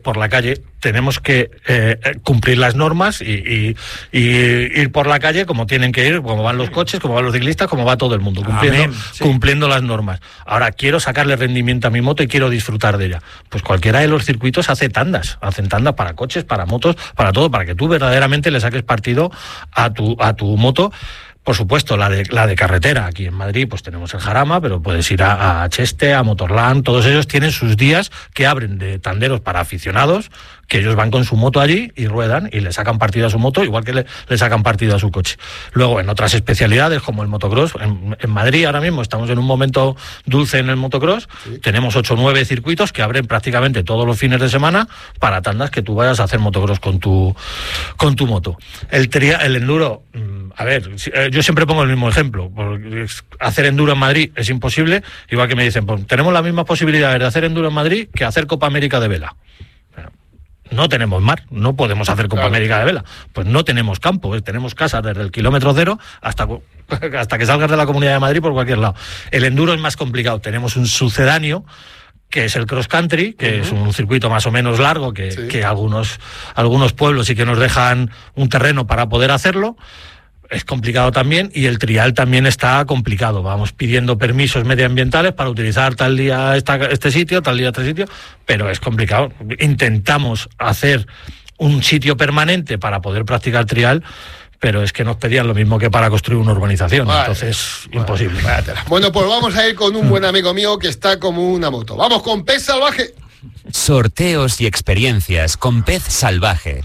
por la calle tenemos que cumplir las normas y ir por la calle como tienen que ir, como van los coches, como van los ciclistas, como va todo el mundo, cumpliendo las normas. Ahora, quiero sacarle rendimiento a mi moto y quiero disfrutar de ella. Pues cualquiera de los circuitos hacen tandas para coches, para motos, para todo, para que tú verdaderamente le saques partido a tu moto. Por supuesto, la de carretera. Aquí en Madrid pues tenemos el Jarama, pero puedes ir a Cheste, a Motorland. Todos ellos tienen sus días que abren de tanderos para aficionados, que ellos van con su moto allí y ruedan y le sacan partido a su moto, igual que le sacan partido a su coche. Luego, en otras especialidades, como el motocross, en Madrid ahora mismo estamos en un momento dulce en el motocross. Sí. Tenemos 8 o 9 circuitos que abren prácticamente todos los fines de semana para tandas que tú vayas a hacer motocross con tu moto. El enduro, a ver, yo siempre pongo el mismo ejemplo. Hacer enduro en Madrid es imposible, igual que me dicen, pues tenemos las mismas posibilidades de hacer enduro en Madrid que hacer Copa América de vela. No tenemos mar, no podemos hacer Copa América de vela. Pues no tenemos campo, tenemos casas desde el kilómetro cero hasta que salgas de la Comunidad de Madrid por cualquier lado. El enduro es más complicado. Tenemos un sucedáneo, que es el cross country, que es un circuito más o menos largo, que algunos pueblos sí que nos dejan un terreno para poder hacerlo. Es complicado también, y el trial también está complicado. Vamos pidiendo permisos medioambientales para utilizar tal día este sitio, tal día este sitio, pero es complicado. Intentamos hacer un sitio permanente para poder practicar trial, pero es que nos pedían lo mismo que para construir una urbanización, entonces imposible. Bueno, pues vamos a ir con un buen amigo mío que está como una moto. Vamos con Pez Salvaje. Sorteos y experiencias con Pez Salvaje.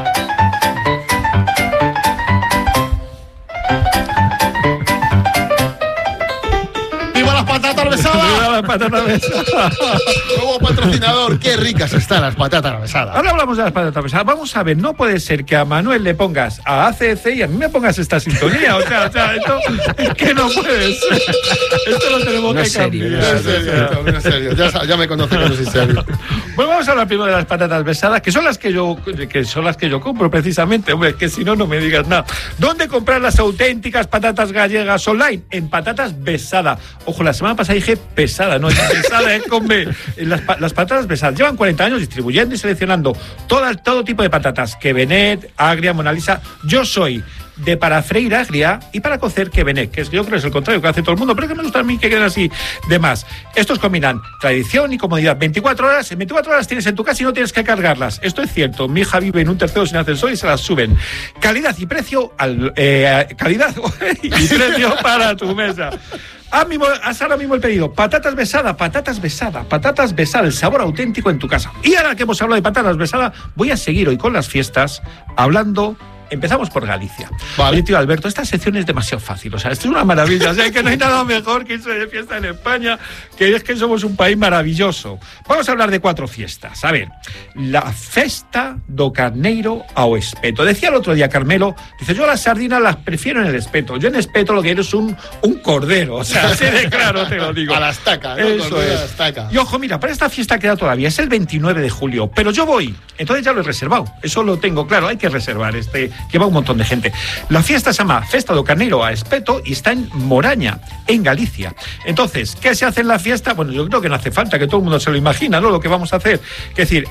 ¡Patatas besadas! Nuevo patrocinador, qué ricas están las patatas besadas. Ahora hablamos de las patatas besadas. Vamos a ver, no puede ser que a Manuel le pongas a ACC y a mí me pongas esta sintonía. O sea, esto es que no puede ser. Esto lo tenemos que cambiar. No es serio. Ya me conoce que no soy serio. Bueno, vamos a hablar primero de las patatas besadas, que son las que yo compro precisamente. Hombre, que si no, no me digas nada. ¿Dónde comprar las auténticas patatas gallegas online? En Patatas Besada. Ojo, la semana pasada dije pesada, no es pesada, es con B. Las patatas besadas llevan 40 años distribuyendo y seleccionando todo tipo de patatas. Quevenet, Agria, Mona Lisa. Yo soy de para freír agria y para cocer Quevenet, que yo creo que es el contrario que hace todo el mundo, pero es que me gusta a mí que queden así de más. Estos combinan tradición y comodidad. 24 horas, en 24 horas tienes en tu casa y no tienes que cargarlas. Esto es cierto. Mi hija vive en un tercero sin ascensor y se las suben. Calidad y precio calidad y precio para tu mesa. Haz ahora mismo el pedido. Patatas besada, el sabor auténtico en tu casa. Y ahora que hemos hablado de patatas besada, voy a seguir hoy con las fiestas hablando. Empezamos por Galicia. Vale. Oye, tío Alberto, esta sección es demasiado fácil. O sea, esto es una maravilla. O sea, que no hay nada mejor que irse de fiesta en España, que es que somos un país maravilloso. Vamos a hablar de 4 fiestas. A ver, la Festa do Carneiro ao Espeto. Decía el otro día Carmelo, dice, yo las sardinas las prefiero en el espeto. Yo en espeto lo que quiero es un cordero. O sea, así de claro te lo digo. A la estaca, ¿no? Eso es. A la estaca. Y ojo, mira, para esta fiesta queda todavía. Es el 29 de julio, pero yo voy. Entonces ya lo he reservado. Eso lo tengo claro. Hay que reservar lleva un montón de gente. La fiesta se llama Festa do Carneiro a Espeto y está en Moraña, en Galicia. Entonces, ¿qué se hace en la fiesta? Bueno, yo creo que no hace falta, que todo el mundo se lo imagina, ¿no? Lo que vamos a hacer. Es decir,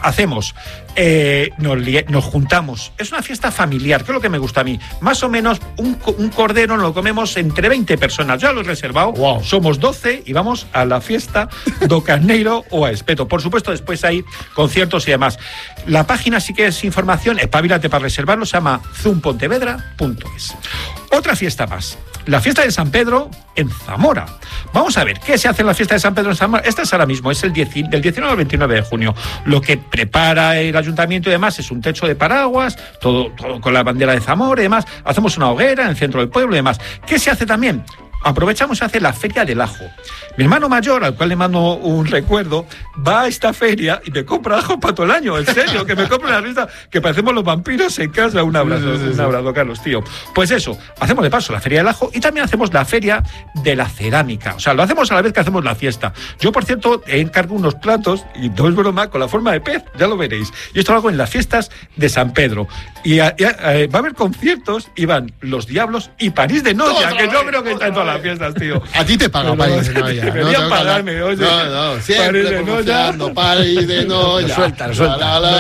nos juntamos. Es una fiesta familiar, que es lo que me gusta a mí. Más o menos un cordero nos lo comemos entre 20 personas. Ya lo he reservado. Wow. Somos 12 y vamos a la fiesta do Carneiro o a Espeto. Por supuesto, después hay conciertos y demás. La página, si quieres información, espabilate para reservarlo, se llama zoompontevedra.es. Otra fiesta más. La fiesta de San Pedro en Zamora. Vamos a ver, ¿qué se hace en la fiesta de San Pedro en Zamora? Esta es ahora mismo, es del 19 al 29 de junio. Lo que prepara el ayuntamiento y demás es un techo de paraguas, todo con la bandera de Zamora y demás. Hacemos una hoguera en el centro del pueblo y demás. ¿Qué se hace también? Aprovechamos y hace la Feria del Ajo. Mi hermano mayor, al cual le mando un recuerdo, va a esta feria y me compra ajo para todo el año. En serio, que me compra una lista que parecemos los vampiros en casa. Un abrazo, Carlos, tío. Pues eso, hacemos de paso la Feria del Ajo y también hacemos la Feria de la Cerámica. O sea, lo hacemos a la vez que hacemos la fiesta. Yo, por cierto, encargo unos platos, y no es broma, con la forma de pez, ya lo veréis. Y esto lo hago en las fiestas de San Pedro. Y va a haber conciertos y van Los Diablos y París de Noia, que yo creo que está en todas las fiestas, tío. A ti te pagan París de Noia. Deberían pagarme, oye. No, siempre París de Noia. Suelta.